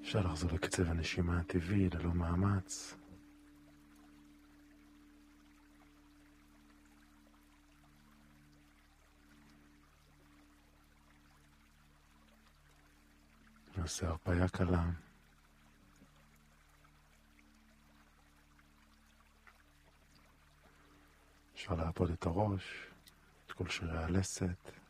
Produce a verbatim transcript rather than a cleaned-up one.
אפשר לחזור לקצב הנשימה הטבעי ללא מאמץ. נעשה הרפאיה קלה. אפשר להפות את הראש, את כל שרירי הלסת.